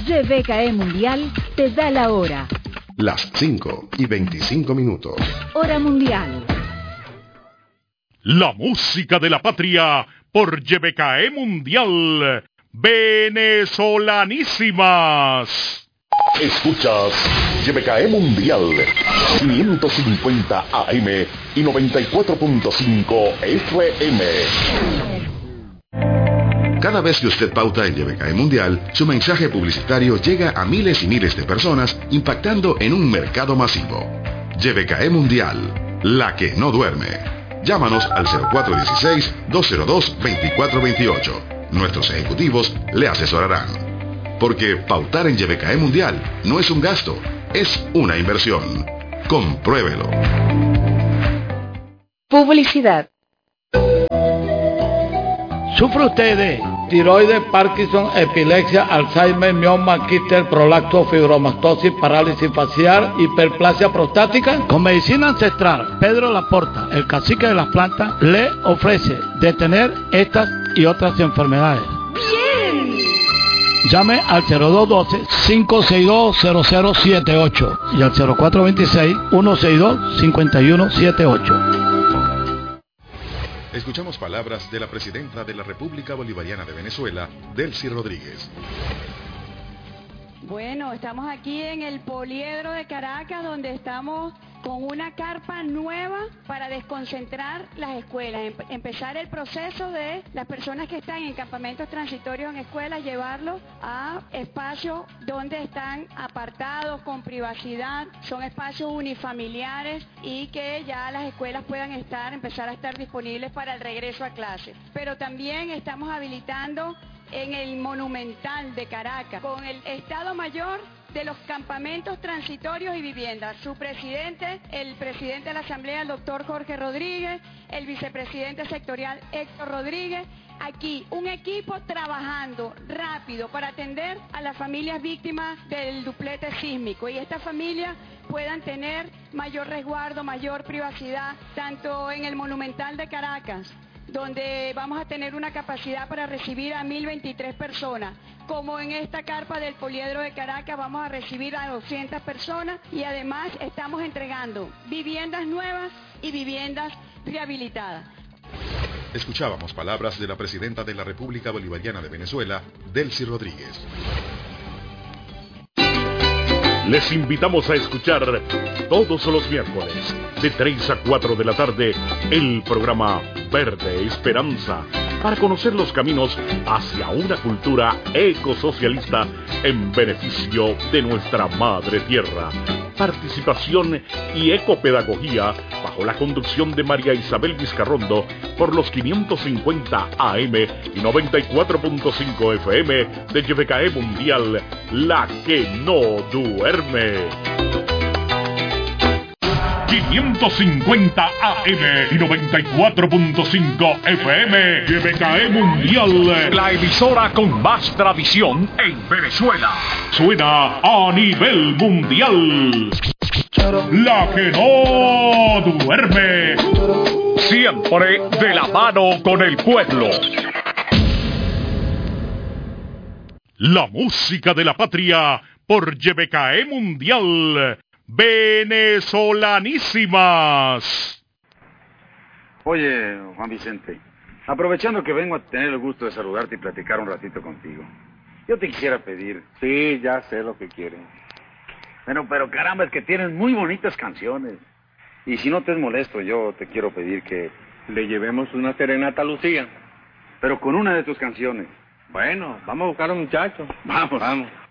YBKE Mundial te da la hora. Las 5:25. Hora mundial. La música de la patria por YBKE Mundial. Venezolanísimas. Escuchas YBKE Mundial 550 AM y 94.5 FM. Cada vez que usted pauta en YBKE Mundial, su mensaje publicitario llega a miles y miles de personas, impactando en un mercado masivo. YBKE Mundial, la que no duerme. Llámanos al 0416-202-2428. Nuestros ejecutivos le asesorarán. Porque pautar en YBKE Mundial no es un gasto, es una inversión. Compruébelo. Publicidad. ¿Sufre usted de tiroides, Parkinson, epilepsia, Alzheimer, mioma, quiste, prolapso, fibromastosis, parálisis facial, hiperplasia prostática? Con medicina ancestral, Pedro Laporta, el cacique de las plantas, le ofrece detener estas y otras enfermedades. ¡Bien! Llame al 0212-562-0078 y al 0426-162-5178. Escuchamos palabras de la presidenta de la República Bolivariana de Venezuela, Delcy Rodríguez. Bueno, estamos aquí en el Poliedro de Caracas, donde estamos con una carpa nueva para desconcentrar las escuelas, empezar el proceso de las personas que están en campamentos transitorios en escuelas, llevarlos a espacios donde están apartados, con privacidad, son espacios unifamiliares y que ya las escuelas puedan empezar a estar disponibles para el regreso a clases. Pero también estamos habilitando en el Monumental de Caracas, con el Estado Mayor de los campamentos transitorios y viviendas. Su presidente, el presidente de la Asamblea, el doctor Jorge Rodríguez, el vicepresidente sectorial Héctor Rodríguez. Aquí un equipo trabajando rápido para atender a las familias víctimas del duplete sísmico y estas familias puedan tener mayor resguardo, mayor privacidad, tanto en el Monumental de Caracas, donde vamos a tener una capacidad para recibir a 1.023 personas, como en esta carpa del Poliedro de Caracas vamos a recibir a 200 personas y además estamos entregando viviendas nuevas y viviendas rehabilitadas. Escuchábamos palabras de la presidenta de la República Bolivariana de Venezuela, Delcy Rodríguez. Les invitamos a escuchar todos los miércoles de 3 a 4 de la tarde el programa Verde Esperanza para conocer los caminos hacia una cultura ecosocialista en beneficio de nuestra madre tierra. Participación y ecopedagogía bajo la conducción de María Isabel Vizcarrondo por los 550 AM y 94.5 FM de YBKE Mundial, la que no duerme. 550 AM y 94.5 FM, YBKE Mundial, la emisora con más tradición en Venezuela. Suena a nivel mundial. La que no duerme. Siempre de la mano con el pueblo. La música de la patria por YBKE Mundial. Venezolanísimas. Oye, Juan Vicente, aprovechando que vengo a tener el gusto de saludarte y platicar un ratito contigo, yo te quisiera pedir... Sí, ya sé lo que quieren. Bueno, pero caramba, es que tienes muy bonitas canciones. Y si no te es molesto, yo te quiero pedir que... Le llevemos una serenata a Lucía. Pero con una de tus canciones. Bueno, vamos a buscar a un muchacho. Vamos.